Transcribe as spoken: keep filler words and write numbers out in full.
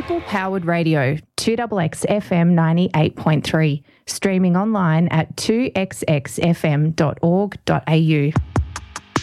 Local powered radio, two X X F M ninety-eight point three, streaming online at two x x f m dot org dot a u.